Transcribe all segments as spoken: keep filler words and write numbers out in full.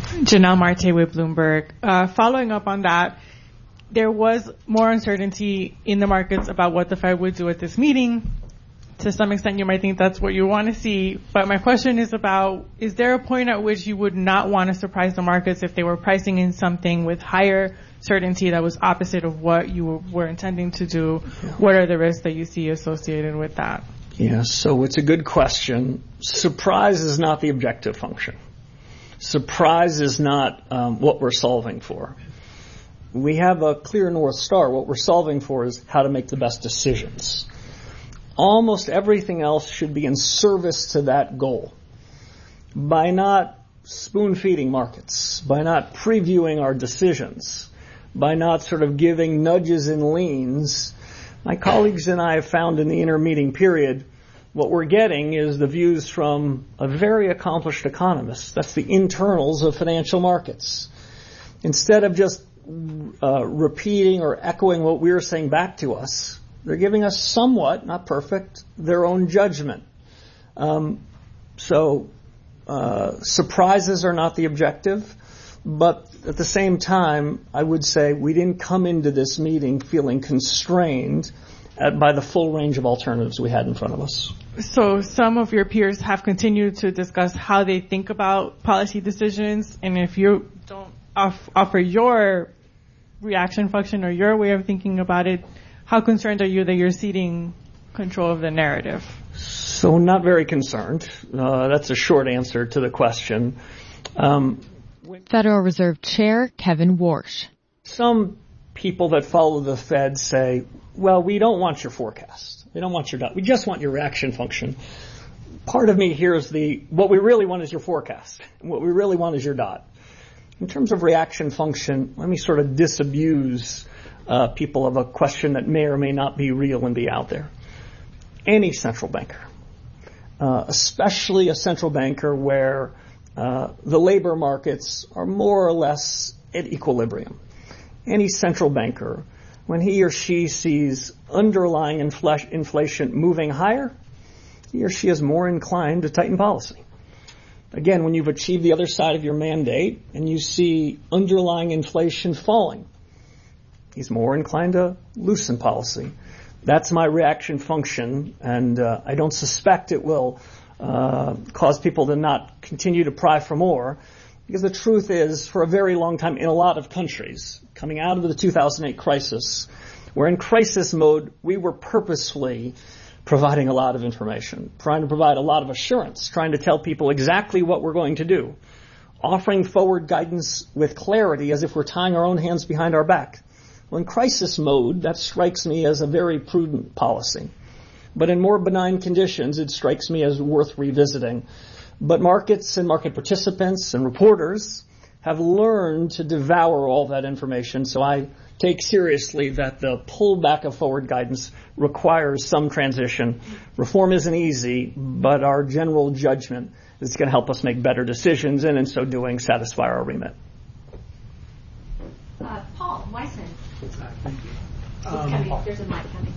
Janelle Marte with Bloomberg. Uh, following up on that, there was more uncertainty in the markets about what the Fed would do at this meeting. To some extent, you might think that's what you want to see. But my question is about, is there a point at which you would not want to surprise the markets if they were pricing in something with higher certainty that was opposite of what you were intending to do? Yeah. What are the risks that you see associated with that? Yeah, so it's a good question. Surprise is not the objective function. Surprise is not um, what we're solving for. We have a clear North Star. What we're solving for is how to make the best decisions. Almost everything else should be in service to that goal. By not spoon-feeding markets, by not previewing our decisions, by not sort of giving nudges and leans, my colleagues and I have found in the intermeeting period, what we're getting is the views from a very accomplished economist. That's the internals of financial markets. Instead of just uh, repeating or echoing what we're saying back to us, they're giving us somewhat, not perfect, their own judgment. Um, so uh, surprises are not the objective, but at the same time, I would say we didn't come into this meeting feeling constrained at, by the full range of alternatives we had in front of us. So some of your peers have continued to discuss how they think about policy decisions, and if you don't off- offer your reaction function or your way of thinking about it, how concerned are you that you're ceding control of the narrative? So not very concerned. Uh, that's a short answer to the question. Um, Federal Reserve Chair Kevin Warsh. Some people that follow the Fed say, well, we don't want your forecast. We don't want your dot. We just want your reaction function. Part of me hears the, what we really want is your forecast. And what we really want is your dot. In terms of reaction function, let me sort of disabuse Uh, people of a question that may or may not be real and be out there. Any central banker, uh, especially a central banker where uh, the labor markets are more or less at equilibrium. Any central banker, when he or she sees underlying infl- inflation moving higher, he or she is more inclined to tighten policy. Again, when you've achieved the other side of your mandate and you see underlying inflation falling, he's more inclined to loosen policy. That's my reaction function, and uh, I don't suspect it will uh, cause people to not continue to pry for more, because the truth is, for a very long time in a lot of countries, coming out of the two thousand eight crisis, we're in crisis mode. We were purposefully providing a lot of information, trying to provide a lot of assurance, trying to tell people exactly what we're going to do, offering forward guidance with clarity as if we're tying our own hands behind our back. Well, in crisis mode, that strikes me as a very prudent policy. But in more benign conditions, it strikes me as worth revisiting. But markets and market participants and reporters have learned to devour all that information, so I take seriously that the pullback of forward guidance requires some transition. Reform isn't easy, but our general judgment is going to help us make better decisions, and in so doing, satisfy our remit. Uh, Paul Weissman. Thank you. Um, coming. There's a mic coming.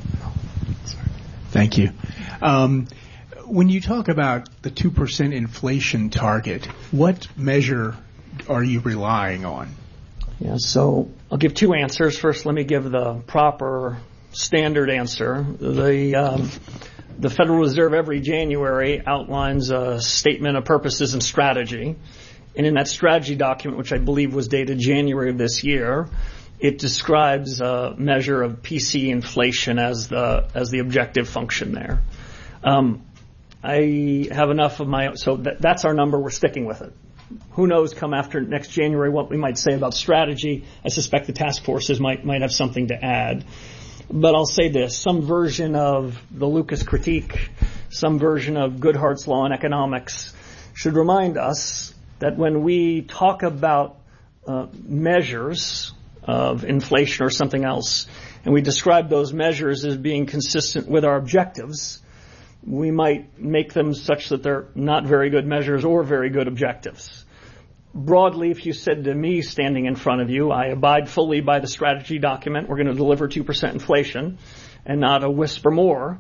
Thank you. Um, when you talk about the two percent inflation target, what measure are you relying on? Yeah, so I'll give two answers. First, let me give the proper standard answer. The um, the Federal Reserve every January outlines a statement of purposes and strategy. And in that strategy document, which I believe was dated January of this year, it describes a measure of P C E inflation as the as the objective function there. Um, I have enough of my own, so that, that's our number. We're sticking with it. Who knows, come after next January, what we might say about strategy. I suspect the task forces might might have something to add. But I'll say this, some version of the Lucas critique, some version of Goodhart's law in economics should remind us that when we talk about uh, measures of inflation or something else, and we describe those measures as being consistent with our objectives, we might make them such that they're not very good measures or very good objectives. Broadly, if you said to me standing in front of you, I abide fully by the strategy document, we're going to deliver two percent inflation and not a whisper more.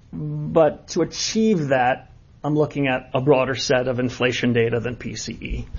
But to achieve that, I'm looking at a broader set of inflation data than P C E.